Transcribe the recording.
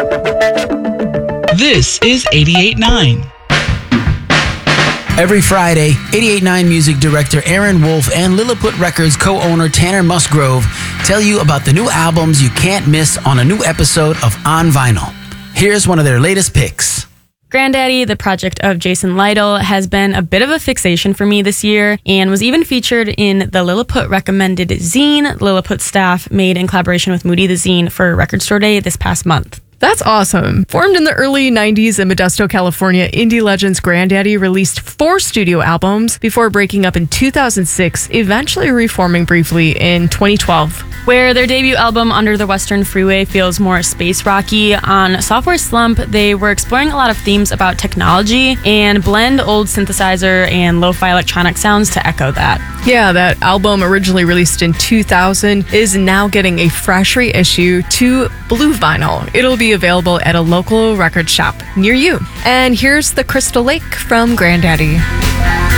This is 88.9. Every Friday, 88.9 music director Aaron Wolf and Lilliput Records co-owner Tanner Musgrove tell you about the new albums you can't miss on a new episode of On Vinyl. Here's one of their latest picks. Grandaddy, the project of Jason Lytle, has been a bit of a fixation for me this year and was even featured in the Lilliput recommended zine Lilliput staff made in collaboration with Moody the Zine for Record Store Day this past month. That's awesome. Formed in the early 90s in Modesto, California, indie legends Grandaddy released 4 studio albums before breaking up in 2006, eventually reforming briefly in 2012. Where their debut album, Under the Western Freeway, feels more space rocky, on Software Slump, they were exploring a lot of themes about technology and blend old synthesizer and lo-fi electronic sounds to echo that. Yeah, that album, originally released in 2000, is now getting a fresh reissue to blue vinyl. It'll be available at a local record shop near you. And here's The Crystal Lake from Grandaddy.